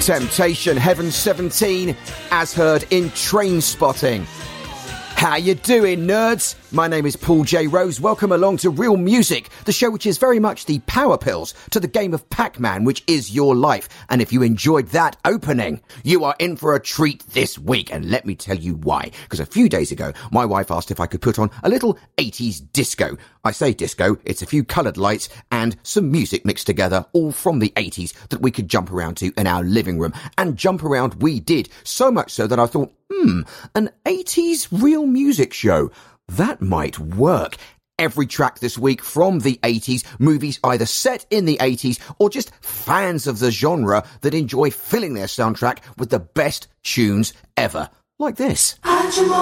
Temptation, Heaven 17, as heard in Trainspotting. How you doing, nerds? My name is Paul J. Rose. Welcome along to Real Music, the show which is very much the power pills to the game of Pac-Man, which is your life. And if you enjoyed that opening, you are in for a treat this week. And let me tell you why. Because a few days ago, my wife asked if I could put on a little 80s disco. I say disco, it's a few coloured lights and some music mixed together, all from the 80s that we could jump around to in our living room. And jump around we did. So much so that I thought, an 80s real music show. That might work. Every track this week from the 80s, movies either set in the 80s or just fans of the genre that enjoy filling their soundtrack with the best tunes ever. Like this.